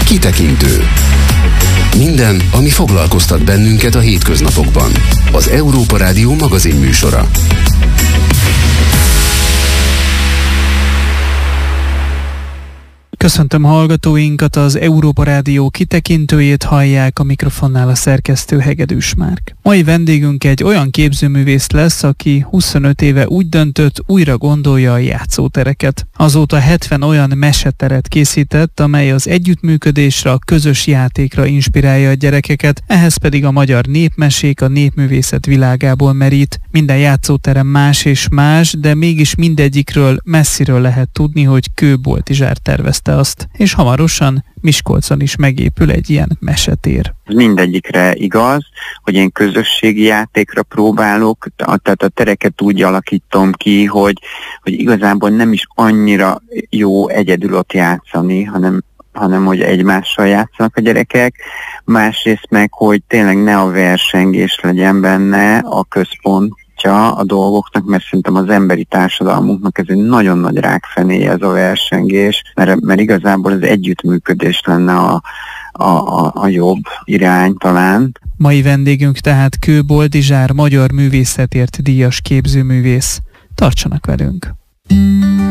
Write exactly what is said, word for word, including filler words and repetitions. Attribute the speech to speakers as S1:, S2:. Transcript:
S1: Kitekintő. Minden, ami foglalkoztat bennünket a hétköznapokban. Az Európa Rádió magazinműsora.
S2: Köszöntöm hallgatóinkat, az Európa Rádió kitekintőjét hallják, a mikrofonnál a szerkesztő Hegedűs Márk. Mai vendégünk egy olyan képzőművész lesz, aki huszonöt éve úgy döntött, újra gondolja a játszótereket. Azóta hetven olyan meseteret készített, amely az együttműködésre, a közös játékra inspirálja a gyerekeket, ehhez pedig a magyar népmesék, a népművészet világából merít. Minden játszóterem más és más, de mégis mindegyikről messziről lehet tudni, hogy Kőboltizsár tervezte azt, és hamarosan Miskolcon is megépül egy ilyen mesetér.
S3: Mindegyikre igaz, hogy én közösségi játékra próbálok, tehát a tereket úgy alakítom ki, hogy, hogy igazából nem is annyira jó egyedül ott játszani, hanem hanem hogy egymással játszanak a gyerekek, másrészt meg, hogy tényleg ne a versengés legyen benne a központ a dolgoknak, mert szerintem az emberi társadalmunknak ez egy nagyon nagy rákfenéje, ez a versengés, mert, mert igazából az együttműködés lenne a, a, a, a jobb irány talán.
S2: Mai vendégünk tehát Kőboltizsár magyar művészetért díjas képzőművész. Tartsanak velünk!